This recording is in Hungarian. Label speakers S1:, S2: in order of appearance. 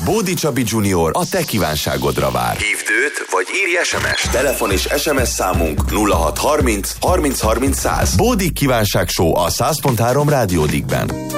S1: Bódi Csabi Junior a te kívánságodra vár. Hívd őt, vagy írj SMS-t. Telefon és SMS számunk 0630 30 30 100. Bódi Kívánság Show a 100.3 Rádió Digben.